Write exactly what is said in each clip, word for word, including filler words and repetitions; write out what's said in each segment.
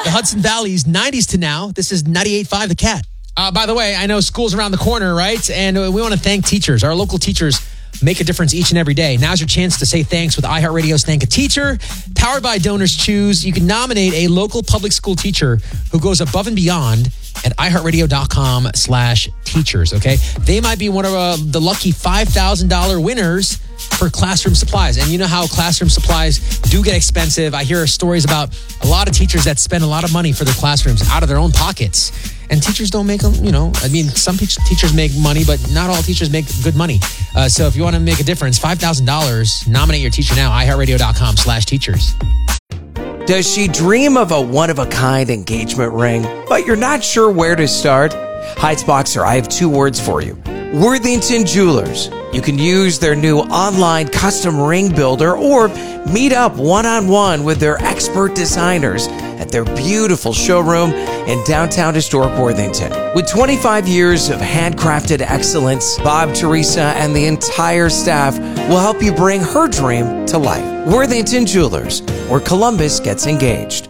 The Hudson Valley's nineties to now. This is ninety-eight point five The Cat. Uh, by the way, I know school's around the corner, right? And we want to thank teachers. Our local teachers make a difference each and every day. Now's your chance to say thanks with iHeartRadio's Thank a Teacher. Powered by Donors Choose. You can nominate a local public school teacher who goes above and beyond at iHeartRadio.com slash teachers, okay? They might be one of uh, the lucky five thousand dollars winners for classroom supplies. And you know how classroom supplies do get expensive. I hear stories about a lot of teachers that spend a lot of money for their classrooms out of their own pockets. And teachers don't make, you know, I mean, some teachers make money, but not all teachers make good money. Uh, so if you want to make a difference, five thousand dollars, nominate your teacher now, iHeartRadio.com slash teachers. Does she dream of a one-of-a-kind engagement ring, but you're not sure where to start? Heights Boxer, I have two words for you. Worthington Jewelers. You can use their new online custom ring builder or meet up one-on-one with their expert designers at their beautiful showroom in downtown historic Worthington. With twenty-five years of handcrafted excellence, Bob, Teresa, and the entire staff will help you bring her dream to life. Worthington Jewelers, where Columbus gets engaged.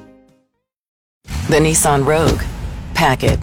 The Nissan Rogue. Pack it.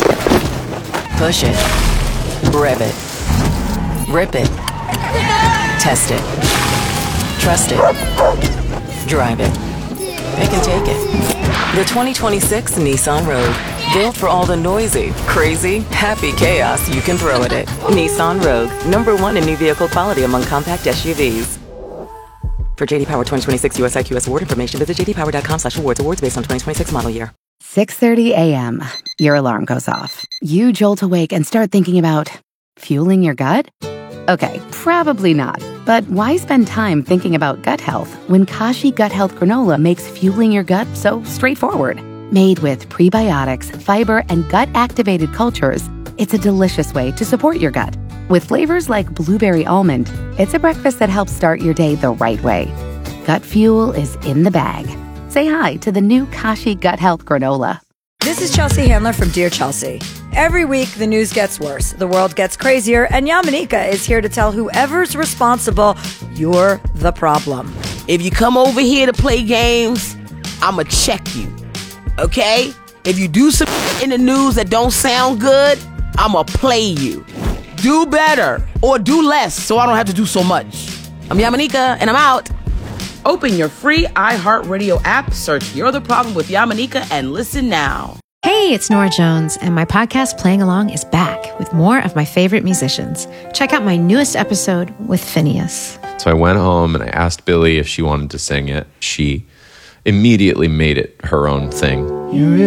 Push it. Rev it. Rip it. Test it. Trust it. Drive it. Pick and take it. The twenty twenty-six Nissan Rogue. Built for all the noisy, crazy, happy chaos you can throw at it. Nissan Rogue. Number one in new vehicle quality among compact S U Vs. For J D Power twenty twenty-six U S I Q S award information, visit jdpower.com slash awards. Awards based on twenty twenty-six model year. six thirty a.m. Your alarm goes off. You jolt awake and start thinking about fueling your gut? Okay, probably not. But why spend time thinking about gut health when Kashi Gut Health Granola makes fueling your gut so straightforward? Made with prebiotics, fiber, and gut-activated cultures, it's a delicious way to support your gut. With flavors like blueberry almond, it's a breakfast that helps start your day the right way. Gut fuel is in the bag. Say hi to the new Kashi Gut Health Granola. This is Chelsea Handler from Dear Chelsea. Every week, the news gets worse, the world gets crazier, and Yamanika is here to tell whoever's responsible, you're the problem. If you come over here to play games, I'ma check you, okay? If you do some in the news that don't sound good, I'ma play you. Do better, or do less, so I don't have to do so much. I'm Yamanika, and I'm out. Open your free iHeartRadio app, search You're the Problem with Yamanika, and listen now. Hey, it's Nora Jones, and my podcast Playing Along is back with more of my favorite musicians. Check out my newest episode with Phineas. So I went home and I asked Billy if she wanted to sing it. She immediately made it her own thing.